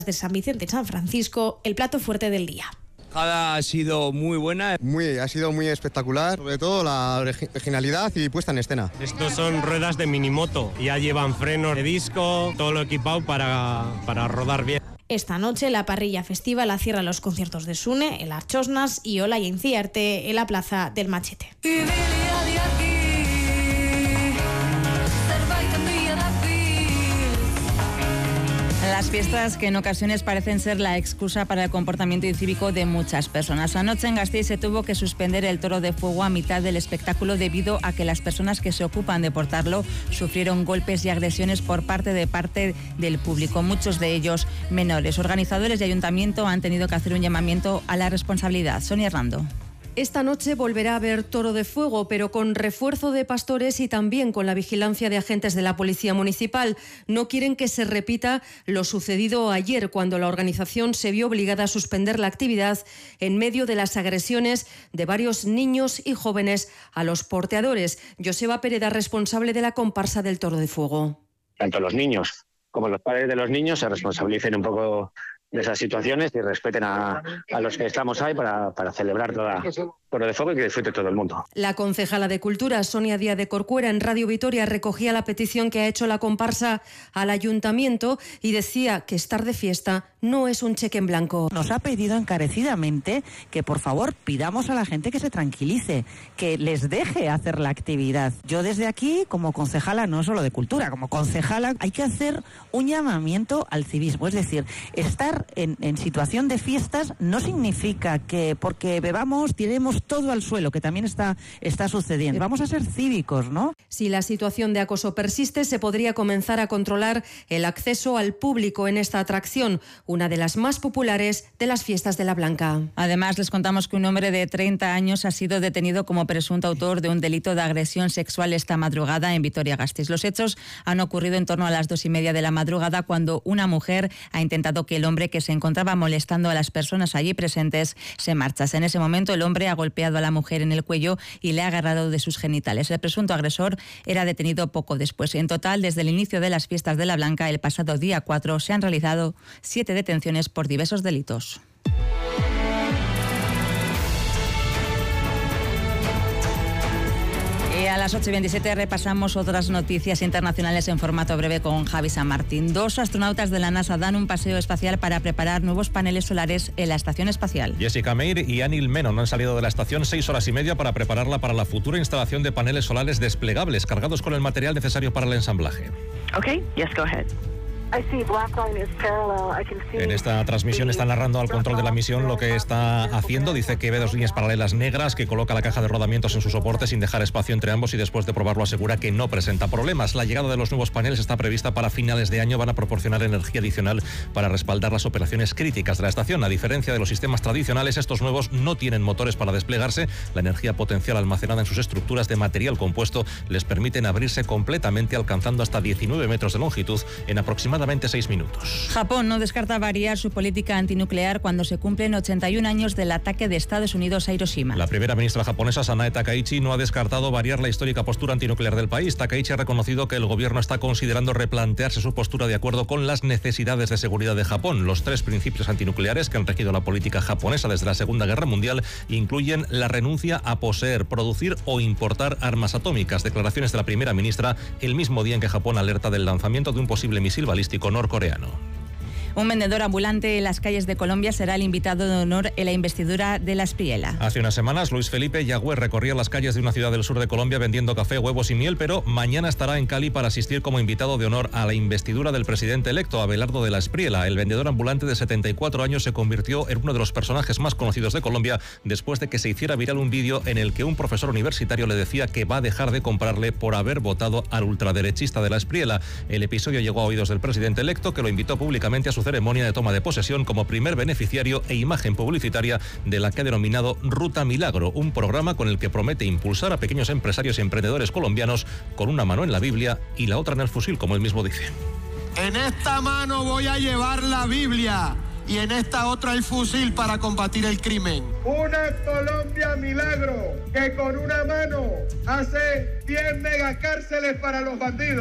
de San Vicente y San Francisco, el plato fuerte del día. Ha sido muy buena. Ha sido muy espectacular, sobre todo la originalidad y puesta en escena. Estos son ruedas de minimoto, ya llevan frenos de disco, todo lo equipado para rodar bien. Esta noche la parrilla festiva la cierran los conciertos de Sune, el Archosnas y Ola y Enciarte en la Plaza del Machete. Las fiestas que en ocasiones parecen ser la excusa para el comportamiento incívico de muchas personas. Anoche en Gasteiz se tuvo que suspender el toro de fuego a mitad del espectáculo debido a que las personas que se ocupan de portarlo sufrieron golpes y agresiones por parte del público, muchos de ellos menores. Organizadores y ayuntamiento han tenido que hacer un llamamiento a la responsabilidad. Sonia Hernando. Esta noche volverá a haber toro de fuego, pero con refuerzo de pastores y también con la vigilancia de agentes de la Policía Municipal. No quieren que se repita lo sucedido ayer, cuando la organización se vio obligada a suspender la actividad en medio de las agresiones de varios niños y jóvenes a los porteadores. Joseba Pereda, responsable de la comparsa del toro de fuego. Tanto los niños como los padres de los niños se responsabilicen un poco de esas situaciones y respeten a los que estamos ahí para celebrar toda Toro de Fuego y que disfrute todo el mundo. La concejala de Cultura, Sonia Díaz de Corcuera, en Radio Vitoria recogía la petición que ha hecho la comparsa al ayuntamiento y decía que estar de fiesta no es un cheque en blanco. Nos ha pedido encarecidamente que por favor pidamos a la gente que se tranquilice, que les deje hacer la actividad. Yo desde aquí, como concejala, no solo de Cultura, como concejala, hay que hacer un llamamiento al civismo. Es decir, estar en situación de fiestas no significa que porque bebamos tiremos todo al suelo, que también está sucediendo. Vamos a ser cívicos, ¿no? Si la situación de acoso persiste, se podría comenzar a controlar el acceso al público en esta atracción, una de las más populares de las fiestas de la Blanca. Además, les contamos que un hombre de 30 años ha sido detenido como presunto autor de un delito de agresión sexual esta madrugada en Vitoria-Gasteiz. Los hechos han ocurrido en torno a las 2:30 de la madrugada, cuando una mujer ha intentado que el hombre, que se encontraba molestando a las personas allí presentes, se marchase. En ese momento, el hombre ha golpeado a la mujer en el cuello y le ha agarrado de sus genitales. El presunto agresor era detenido poco después. En total, desde el inicio de las fiestas de la Blanca, el pasado día 4, se han realizado 7 detenciones por diversos delitos. Y a las 8:27 repasamos otras noticias internacionales en formato breve con Javi San Martín. 2 astronautas de la NASA dan un paseo espacial para preparar nuevos paneles solares en la estación espacial. Jessica Meir y Anil Menon han salido de la estación 6 horas y media para prepararla para la futura instalación de paneles solares desplegables cargados con el material necesario para el ensamblaje. Okay, yes, go ahead. En esta transmisión está narrando al control de la misión lo que está haciendo. Dice que ve 2 líneas paralelas negras, que coloca la caja de rodamientos en su soporte sin dejar espacio entre ambos y después de probarlo asegura que no presenta problemas. La llegada de los nuevos paneles está prevista para finales de año. Van a proporcionar energía adicional para respaldar las operaciones críticas de la estación. A diferencia de los sistemas tradicionales, estos nuevos no tienen motores para desplegarse. La energía potencial almacenada en sus estructuras de material compuesto les permiten abrirse completamente, alcanzando hasta 19 metros de longitud en aproximadamente 6 minutos. Japón no descarta variar su política antinuclear cuando se cumplen 81 años del ataque de Estados Unidos a Hiroshima. La primera ministra japonesa, Sanae Takaichi, no ha descartado variar la histórica postura antinuclear del país. Takaichi ha reconocido que el gobierno está considerando replantearse su postura de acuerdo con las necesidades de seguridad de Japón. Los 3 principios antinucleares que han regido la política japonesa desde la Segunda Guerra Mundial incluyen la renuncia a poseer, producir o importar armas atómicas. Declaraciones de la primera ministra el mismo día en que Japón alerta del lanzamiento de un posible misil balístico norcoreano. Un vendedor ambulante en las calles de Colombia será el invitado de honor en la investidura de la Espriella. Hace unas semanas, Luis Felipe Yagüe recorría las calles de una ciudad del sur de Colombia vendiendo café, huevos y miel, pero mañana estará en Cali para asistir como invitado de honor a la investidura del presidente electo, Abelardo de la Espriella. El vendedor ambulante de 74 años se convirtió en uno de los personajes más conocidos de Colombia después de que se hiciera viral un vídeo en el que un profesor universitario le decía que va a dejar de comprarle por haber votado al ultraderechista de la Espriella. El episodio llegó a oídos del presidente electo, que lo invitó públicamente a su ceremonia de toma de posesión como primer beneficiario e imagen publicitaria de la que ha denominado Ruta Milagro, un programa con el que promete impulsar a pequeños empresarios y emprendedores colombianos con una mano en la Biblia y la otra en el fusil, como él mismo dice. En esta mano voy a llevar la Biblia y en esta otra el fusil para combatir el crimen. Una Colombia Milagro que con una mano hace 10 megacárceles para los bandidos.